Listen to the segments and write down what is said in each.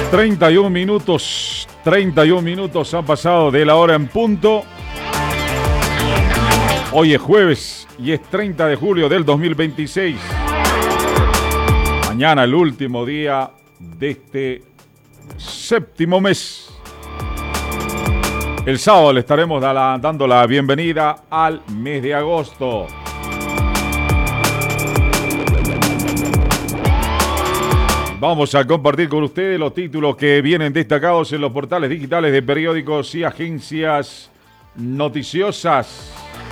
31 minutos han pasado de la hora en punto. Hoy es jueves y es 30 de julio del 2026. Mañana el último día de este séptimo mes. El sábado le estaremos dando la bienvenida al mes de agosto. Vamos a compartir con ustedes los títulos que vienen destacados en los portales digitales de periódicos y agencias noticiosas.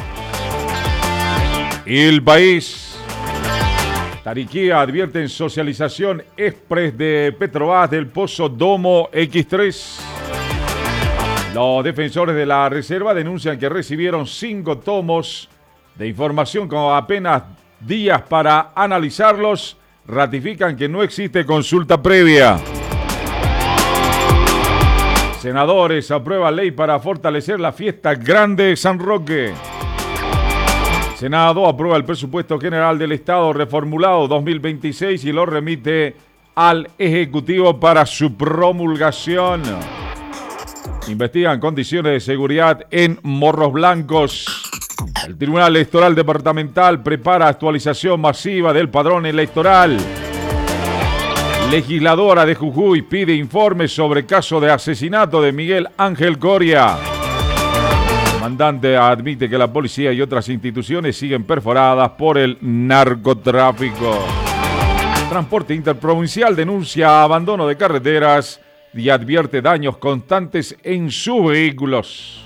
El País. Tariquía advierte en socialización express de Petrobras del Pozo Domo X3. Los defensores de la reserva denuncian que recibieron 5 tomos de información con apenas días para analizarlos. Ratifican que no existe consulta previa. Senadores aprueban ley para fortalecer la fiesta grande de San Roque. Senado aprueba el presupuesto general del Estado reformulado 2026 y lo remite al Ejecutivo para su promulgación. Investigan condiciones de seguridad en Morros Blancos. El Tribunal Electoral Departamental prepara actualización masiva del padrón electoral. Legisladora de Jujuy pide informes sobre caso de asesinato de Miguel Ángel Coria. Comandante admite que la policía y otras instituciones siguen perforadas por el narcotráfico. Transporte Interprovincial denuncia abandono de carreteras y advierte daños constantes en sus vehículos.